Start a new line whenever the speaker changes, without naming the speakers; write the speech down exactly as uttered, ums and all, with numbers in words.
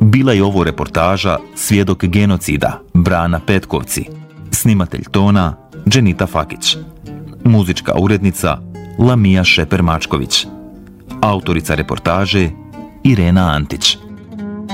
Bila je ovo reportaža Svjedok genocida Brana Petkovci. Snimatelj tona Dženita Fakić. Muzička urednica Lamija Šeper-Mačković. Autorica reportaže Irena Antić.